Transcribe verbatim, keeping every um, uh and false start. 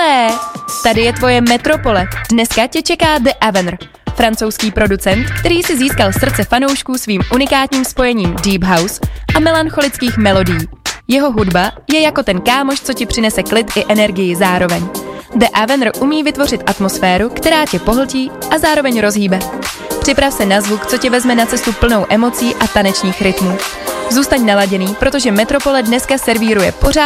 Hele, tady je tvoje metropole. Dneska tě čeká The Avenr, francouzský producent, který si získal srdce fanoušků svým unikátním spojením Deep House a melancholických melodií. Jeho hudba je jako ten kámoš, co ti přinese klid i energii zároveň. The Avenr umí vytvořit atmosféru, která tě pohltí a zároveň rozhýbe. Připrav se na zvuk, co tě vezme na cestu plnou emocí a tanečních rytmů. Zůstaň naladěný, protože Metropole dneska servíruje pořád